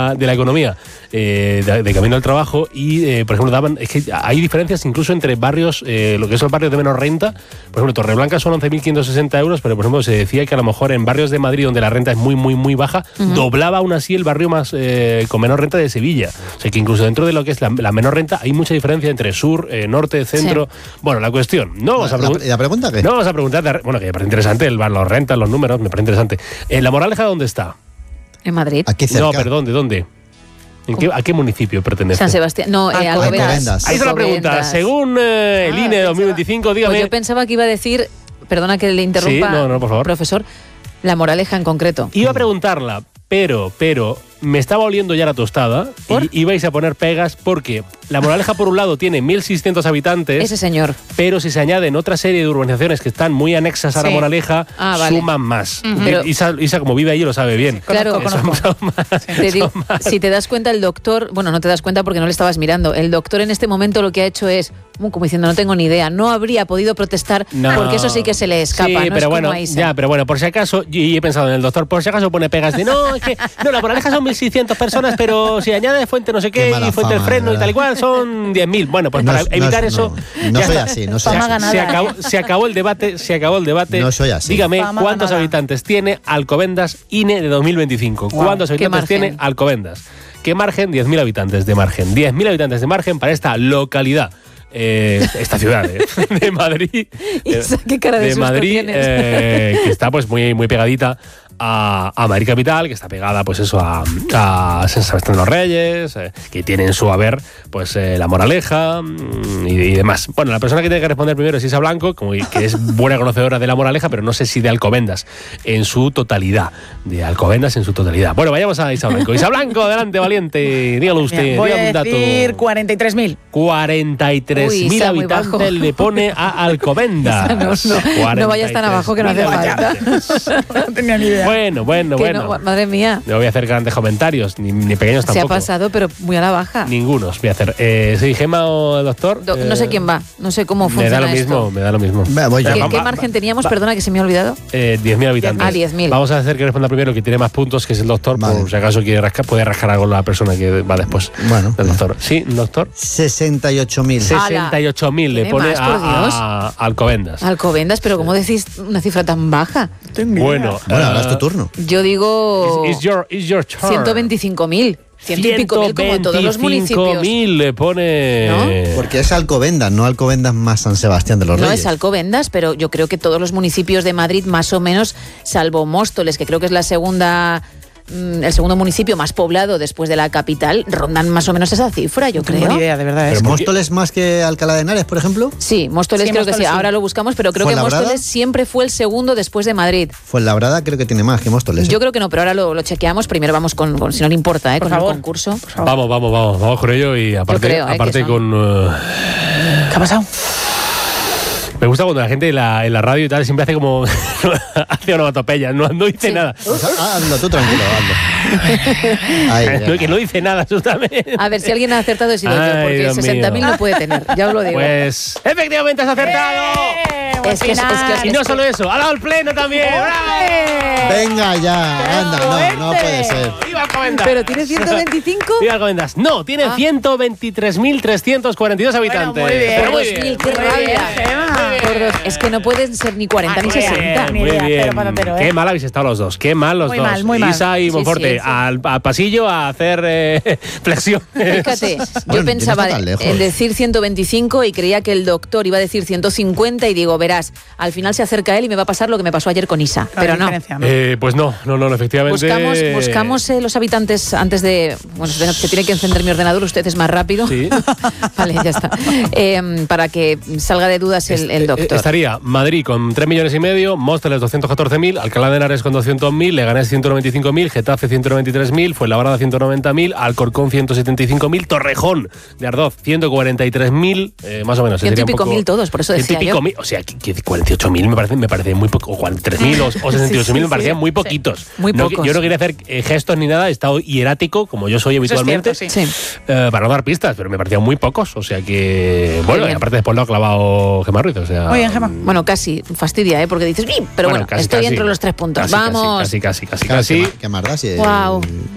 la economía de camino al trabajo y, por ejemplo, es que hay diferencias incluso entre barrios, lo que es el barrio de menor renta. Por ejemplo, Torreblanca son 11.560 euros, pero por ejemplo se decía que a lo mejor en barrios de Madrid donde la renta es muy, muy, muy baja, doblaba aún así el barrio más con menor renta de Sevilla. O sea que incluso dentro de lo que es la menor renta hay mucha diferencia entre sur, norte, centro. Sí. Bueno, la cuestión, ¿La pregunta qué? No vamos a preguntar, que me parece interesante, los rentas, los números, me parece interesante. ¿La Moraleja dónde está? En Madrid. Aquí cerca. No, perdón, ¿de dónde? ¿A qué municipio pertenece? San Sebastián. No, Alcobendas. Ahí está la pregunta. Según el INE 2025, dígame. Pues yo pensaba que iba a decir, perdona que le interrumpa, sí, no, por favor. Profesor, La Moraleja en concreto. Iba a preguntarla, pero me estaba oliendo ya la tostada y ibais a poner pegas porque La Moraleja, por un lado, tiene 1.600 habitantes. Ese señor. Pero si se añaden otra serie de urbanizaciones que están muy anexas a La Moraleja, suman más. Isa, como vive allí, lo sabe bien. Claro, si te das cuenta, el doctor, bueno, no te das cuenta porque no le estabas mirando, el doctor en este momento lo que ha hecho es, como diciendo, no tengo ni idea, no habría podido protestar porque eso sí que se le escapa. Sí, no pero es bueno, como Isa. ya, pero bueno, por si acaso, y he pensado en el doctor, por si acaso pone pegas de La Moraleja son 1.600 personas, pero si añade Fuente no sé qué y Fuente del Freno y tal y cual, son 10.000. Bueno, pues para evitar eso... No soy así, no soy así. Se acabó el debate. No soy así. Dígame, ¿cuántos habitantes tiene Alcobendas INE de 2025? ¿Cuántos habitantes tiene Alcobendas? ¿Qué margen? 10.000 habitantes de margen. 10.000 habitantes de margen para esta localidad. Esta ciudad de Madrid. ¿Qué cara de Madrid, que está pues muy, muy pegadita a Madrid capital, que está pegada pues eso a San Sebastián de los Reyes, que tiene en su haber pues La Moraleja y demás. Bueno, la persona que tiene que responder primero es Isa Blanco, que es buena conocedora de La Moraleja, pero no sé si de Alcobendas en su totalidad. Bueno, vayamos a Isa Blanco. Isa Blanco, adelante, valiente. Dígalo usted. Voy dígame a un dato. decir 43.000. 43.000 habitantes le pone a Alcobendas. No vayas tan abajo que no hace falta. No tenía ni idea. Bueno. No, madre mía. No voy a hacer grandes comentarios, ni pequeños tampoco. Se ha pasado, pero muy a la baja. Ningunos voy a hacer. ¿Sí, Gema o el doctor? No sé quién va, no sé cómo funciona esto. Me da lo mismo. ¿Qué margen teníamos? Perdona, que se me ha olvidado. 10.000 habitantes. 10.000. Vamos a hacer que responda primero el que tiene más puntos, que es el doctor, por si acaso puede rascar algo la persona que va después. Bueno. El doctor. ¿Sí, doctor? 68.000. 68.000 le pone a Alcobendas. Alcobendas, pero ¿cómo decís una cifra tan baja? Bueno, ahora es tu turno. Yo digo... It's your turn. 125.000. 100 y pico mil como todos los municipios. 125.000 le pone... ¿No? Porque es Alcobendas, no Alcobendas más San Sebastián de los Reyes. No es Alcobendas, pero yo creo que todos los municipios de Madrid, más o menos, salvo Móstoles, que creo que es el segundo municipio más poblado después de la capital, rondan más o menos esa cifra, yo creo. No tengo ni idea, de verdad. ¿Pero Móstoles más que Alcalá de Henares, por ejemplo? Sí, Móstoles creo que sí. Ahora lo buscamos, pero creo que Móstoles siempre fue el segundo después de Madrid. Fuenlabrada creo que tiene más que Móstoles. Yo creo que no, pero ahora lo chequeamos. Primero vamos con si no le importa, con el concurso. Vamos con ello y aparte con... ¿Qué ha pasado? Me gusta cuando la gente en la radio y tal siempre hace como... hace onomatopeyas, no dice nada. Hazlo tú, tranquilo, hazlo. Que no dice nada, absolutamente. A ver, si alguien ha acertado es idóneo, porque 60.000 no puede tener, ya os lo digo. Pues, efectivamente has acertado. Es que y no solo eso, ha dado el pleno también. ¡Bravo! Venga ya, anda, no puede ser. ¡Viva Alcobendas! ¿Pero tiene 125? ¡Viva Alcobendas! No, tiene 123.342 habitantes. Bueno, muy bien. Pero muy bien. bien. ¡Qué rabia! Es que no pueden ser ni 40 ni 60. Muy bien. Qué mal habéis estado los dos. Qué mal los dos. Muy mal. Isa y Monforte, al pasillo a hacer flexión. Fíjate, yo pensaba en decir 125 y creía que el doctor iba a decir 150 y digo, verás, al final se acerca él y me va a pasar lo que me pasó ayer con Isa. Pero no. Pues no, efectivamente. Buscamos los habitantes antes de... Bueno, se tiene que encender mi ordenador, usted es más rápido. Sí. Vale, ya está. Para que salga de dudas el doctor. Estaría Madrid con 3,5 millones, Móstoles 214.000, Alcalá de Henares con 200.000, Leganés 195.000, Getafe 193.000, Fuenlabrada 190.000, Alcorcón 175.000, Torrejón de Ardoz 143.000, más o menos. 100 y pico mil todos, por eso decía yo. O sea, que 48.000 me parece muy poco, o 43.000 o 68.000 me parecían muy poquitos. Muy pocos. Yo no quería hacer gestos ni nada, he estado hierático, como yo soy habitualmente, para no dar pistas, pero me parecían muy pocos, o sea que... Bueno, y aparte después lo ha clavado Gemma Ruiz, o sea... Muy bien, Gemma. Bueno, casi, fastidia, porque dices, pero bueno, casi, estoy entre los 3 puntos. Vamos. Casi. ¿Qué más da? Wow.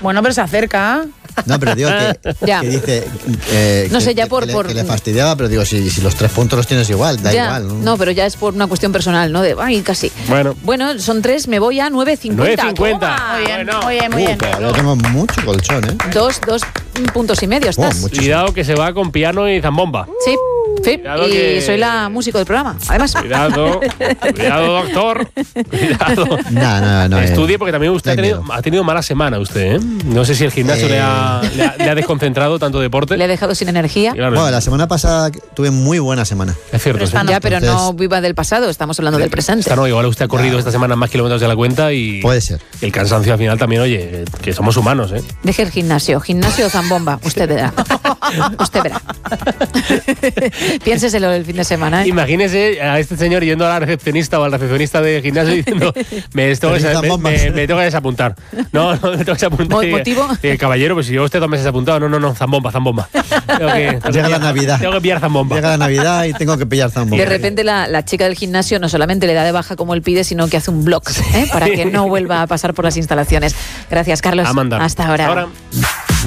Bueno, pero se acerca. No, pero digo Ya. que dice. No sé, ya que le fastidiaba, pero digo, si los 3 puntos los tienes igual, da Ya, igual. no, pero ya es por una cuestión personal, ¿no? De, ay, casi. Bueno, son 3, me voy a 9.50. 9.50. Muy bien, Bueno. muy bien, muy bien. Pero yo tengo mucho colchón, ¿eh? 2 puntos y medio estás. muchísimo. Cuidado que se va con piano y zambomba. Sí. Sí, Cuidado y que- soy la músico del programa, además. Cuidado, doctor. Cuidado. No. Estudie porque también usted no hay ha tenido mala semana usted, ¿eh? No sé si el gimnasio le ha desconcentrado tanto deporte. Le he dejado sin energía. Y claro, Bueno, la semana pasada tuve muy buena semana. es cierto. Pero Sí. esta no. Ya, pero no Entonces- viva del pasado, estamos hablando del presente. Esta no, igual usted ha corrido esta semana más kilómetros de la cuenta y Puede ser. el cansancio al final también, oye, que somos humanos, ¿eh? Deje el gimnasio o zambomba, usted verá. Usted verá. Piénseselo el fin de semana, ¿eh? Imagínese a este señor yendo a la recepcionista o al recepcionista de gimnasio diciendo me tengo que desapuntar. No, me tengo que desapuntar. ¿Motivo? Caballero, pues si yo usted 2 meses apuntado, no, zambomba. Llega la Navidad. Tengo que pillar zambomba. Llega la Navidad y tengo que pillar zambomba. De repente la chica del gimnasio no solamente le da de baja como él pide, sino que hace un block para que no vuelva a pasar por las instalaciones. Gracias, Carlos. A mandar. Hasta ahora. Hasta ahora.